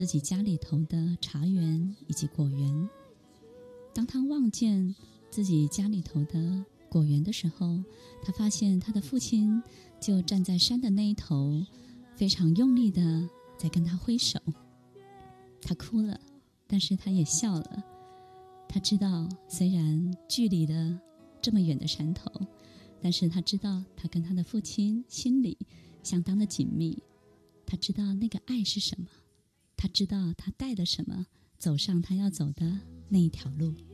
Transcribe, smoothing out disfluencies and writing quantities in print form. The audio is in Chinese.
自己家里头的茶园以及果园。当他望见自己家里头的果园的时候，他发现他的父亲就站在山的那一头，非常用力的在跟他挥手。他哭了，但是他也笑了。他知道虽然距离了这么远的山头，但是他知道他跟他的父亲心里相当的紧密。他知道那个爱是什么，他知道他带了什么走上他要走的那一条路。